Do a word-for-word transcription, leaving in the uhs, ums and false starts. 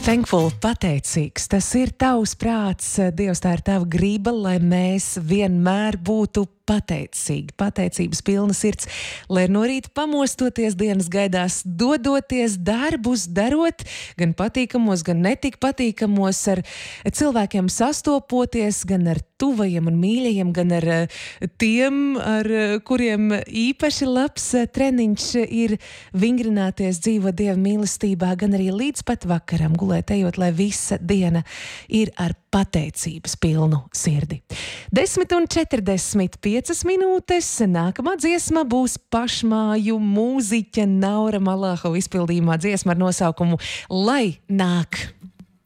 Thankful, pateicīgs, tas ir tavs prāts, Dievs, tā ir tava griba, lai mēs vienmēr būtu pateicīgi, pateicības pilna sirds, lai no rīta pamostoties dienas gaidās, dodoties darbus, darot, gan patīkamos, gan netik patīkamos, ar cilvēkiem sastopoties, gan ar tuvajiem un mīļajiem, gan ar tiem, ar kuriem īpaši labs treniņš ir vingrināties, dzīvot Dieva mīlestībā, gan arī līdz pat vakaram gulēt ejot, lai visa diena ir ar pateicības pilnu sirdi. Desmit un četrdesmit piecas minūtes. Nākamā dziesma būs pašmāju mūziķa Naura Malāhova izpildījumā dziesma ar nosaukumu Lai nāk.